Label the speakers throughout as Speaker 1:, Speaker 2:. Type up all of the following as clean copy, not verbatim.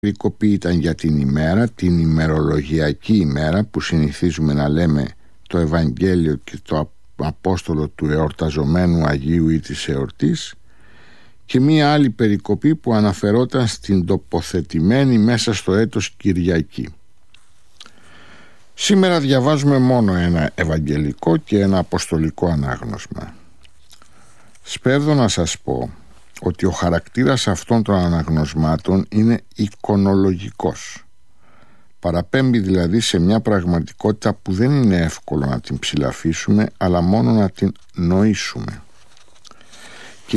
Speaker 1: περικοπή ήταν για την ημέρα, την ημερολογιακή ημέρα που συνηθίζουμε να λέμε το Ευαγγέλιο και το Απόστολο του εορταζομένου Αγίου ή της εορτής, και μία άλλη περικοπή που αναφερόταν στην τοποθετημένη μέσα στο έτος Κυριακή. Σήμερα διαβάζουμε μόνο ένα ευαγγελικό και ένα αποστολικό ανάγνωσμα. Σπέβδω να σας πω ότι ο χαρακτήρας αυτών των αναγνωσμάτων είναι εικονολογικός. Παραπέμπει δηλαδή σε μια πραγματικότητα που δεν είναι εύκολο να την ψηλαφίσουμε, αλλά μόνο να την νοήσουμε. Και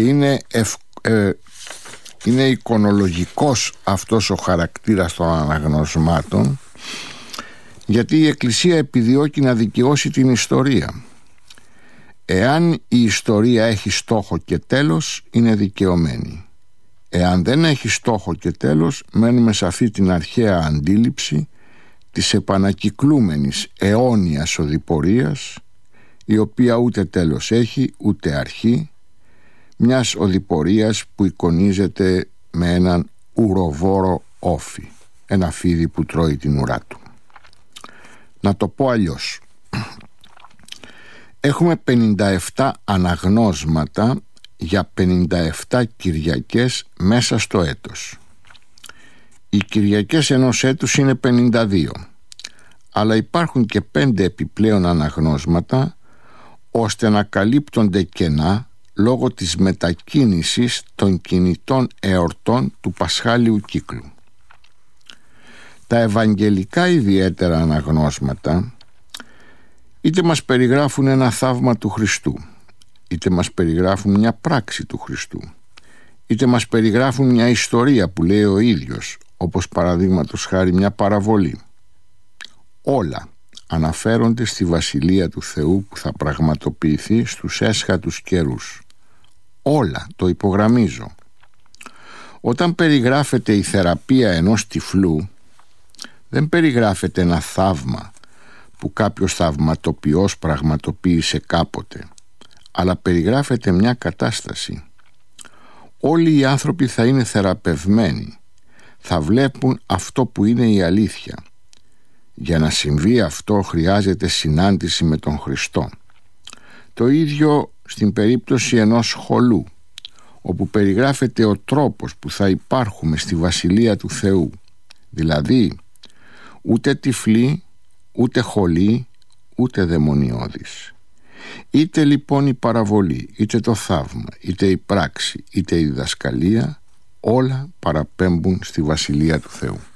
Speaker 1: είναι εικονολογικός αυτός ο χαρακτήρας των αναγνωσμάτων, γιατί η Εκκλησία επιδιώκει να δικαιώσει την ιστορία. Εάν η ιστορία έχει στόχο και τέλος, είναι δικαιωμένη. Εάν δεν έχει στόχο και τέλος, μένουμε σε αυτή την αρχαία αντίληψη της επανακυκλούμενης αιώνιας οδηπορίας, η οποία ούτε τέλος έχει ούτε αρχή, μιας οδηπορίας που εικονίζεται με έναν ουροβόρο όφι, ένα φίδι που τρώει την ουρά του. Να το πω αλλιώς. Έχουμε 57 αναγνώσματα για 57 Κυριακές μέσα στο έτος. Οι Κυριακές ενός έτους είναι 52, αλλά υπάρχουν και 5 επιπλέον αναγνώσματα ώστε να καλύπτονται κενά λόγω της μετακίνησης των κινητών εορτών του Πασχάλιου κύκλου. Τα ευαγγελικά ιδιαίτερα αναγνώσματα είτε μας περιγράφουν ένα θαύμα του Χριστού, είτε μας περιγράφουν μια πράξη του Χριστού, είτε μας περιγράφουν μια ιστορία που λέει ο ίδιος, όπως παραδείγματος χάρη μια παραβολή. Όλα αναφέρονται στη Βασιλεία του Θεού που θα πραγματοποιηθεί στους έσχατους καιρούς. Όλα, το υπογραμμίζω. Όταν περιγράφεται η θεραπεία ενός τυφλού, δεν περιγράφεται ένα θαύμα που κάποιος θαυματοποιός πραγματοποίησε κάποτε, αλλά περιγράφεται μια κατάσταση. Όλοι οι άνθρωποι θα είναι θεραπευμένοι, θα βλέπουν αυτό που είναι η αλήθεια. Για να συμβεί αυτό χρειάζεται συνάντηση με τον Χριστό. Το ίδιο στην περίπτωση ενός χολού, όπου περιγράφεται ο τρόπος που θα υπάρχουμε στη Βασιλεία του Θεού, δηλαδή ούτε τυφλοί, ούτε χολοί, ούτε δαιμονιώδεις. Είτε λοιπόν η παραβολή, είτε το θαύμα, είτε η πράξη, είτε η διδασκαλία, όλα παραπέμπουν στη Βασιλεία του Θεού.